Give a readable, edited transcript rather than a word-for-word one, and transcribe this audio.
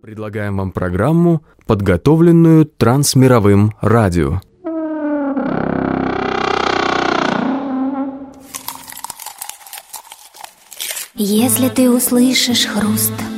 Предлагаем вам программу, подготовленную Трансмировым радио. Если ты услышишь хруст